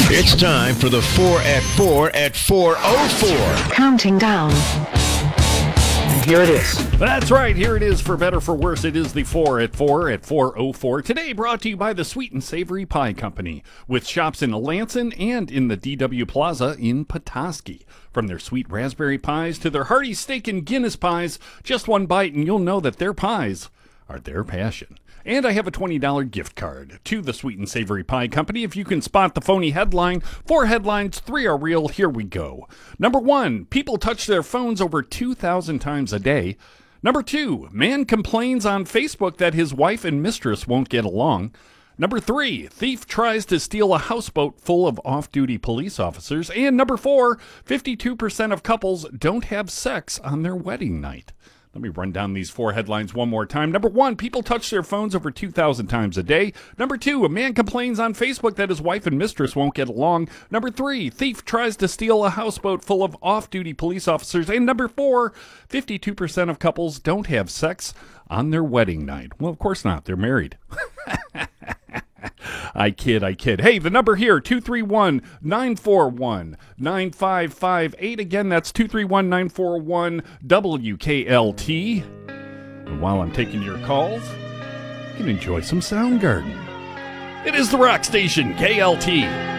It's time for the 4 at 4 at 4:04. Counting down. Here it is. That's right. Here it is. For better, for worse, it is the 4 at 4 at 4:04. Today brought to you by the Sweet and Savory Pie Company, with shops in Lansing and in the DW Plaza in Petoskey. From their sweet raspberry pies to their hearty steak and Guinness pies, just one bite and you'll know that their pies are their passion. And I have a $20 gift card to the Sweet and Savory Pie Company. If you can spot the phony headline, 4 headlines, 3 are real. Here we go. Number 1, people touch their phones over 2,000 times a day. Number 2, man complains on Facebook that his wife and mistress won't get along. Number 3, thief tries to steal a houseboat full of off-duty police officers. And number 4, 52% of couples don't have sex on their wedding night. Let me run down these 4 headlines one more time. Number 1, people touch their phones over 2,000 times a day. Number 2, a man complains on Facebook that his wife and mistress won't get along. Number 3, thief tries to steal a houseboat full of off-duty police officers. And number 4, 52% of couples don't have sex on their wedding night. Well, of course not. They're married. I kid. Hey, the number here, 231-941-9558. Again, that's 231-941-WKLT. And while I'm taking your calls, you can enjoy some Soundgarden. It is the rock station, KLT.